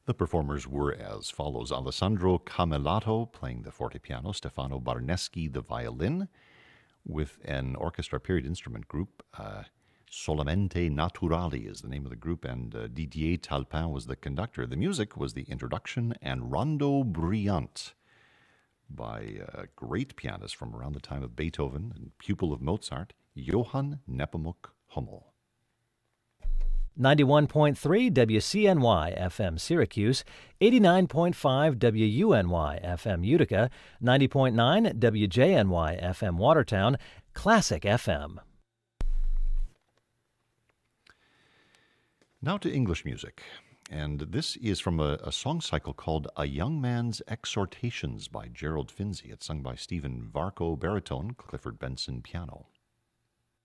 The performers were as follows: Alessandro Camelato playing the fortepiano, Stefano Barneschi the violin, with an orchestra period instrument group. Solamente Naturali is the name of the group, and Didier Talpin was the conductor. The music was the introduction and Rondo Brillante by a great pianist from around the time of Beethoven and pupil of Mozart, Johann Nepomuk Hummel. 91.3 WCNY FM Syracuse, 89.5 WUNY FM Utica, 90.9 WJNY FM Watertown, Classic FM. Now to English music. And this is from a song cycle called A Young Man's Exhortations by Gerald Finzi. It's sung by Stephen Varco, baritone, Clifford Benson, piano.